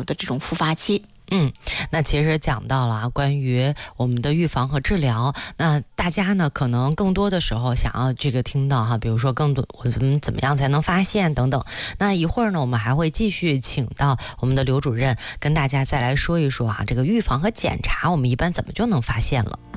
的这种复发期。 那其实讲到了关于我们的预防和治疗，那大家呢可能更多的时候想要这个听到比如说更多我们怎么样才能发现等等。那一会儿呢，我们还会继续请到我们的刘主任跟大家再来说一说这个预防和检查我们一般怎么就能发现了。